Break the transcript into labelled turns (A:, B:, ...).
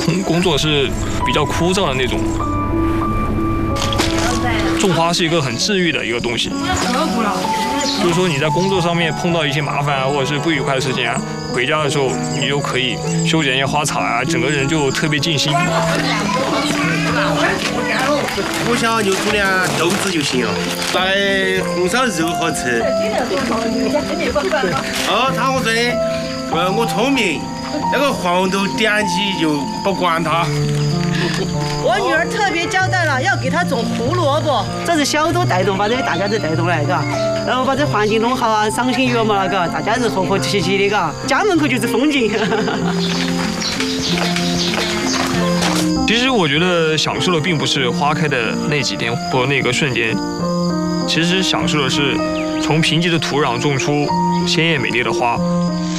A: 工作是比较枯燥的那种。种花是一个很治愈的一个东西，就是说你在工作上面碰到一些麻烦啊，或者是不愉快的事情啊，回家的时候你就可以修剪一些花草啊，整个人就特别尽兴。
B: 我想就煮点豆子就行了，来红烧肉好吃。哦，他我说的，我聪明，那个黄豆点起就不管它。
C: 我女儿特别交代了，要给她种胡萝卜，这是小多带动，把这大家都带动来，嘎，然后把这环境弄好啊，赏心悦目了，嘎，大家是和和气气的，嘎，家门口就是风景。
A: 其实我觉得享受的并不是花开的那几天或那个瞬间，其实享受的是从贫瘠的土壤种出鲜艳美丽的花。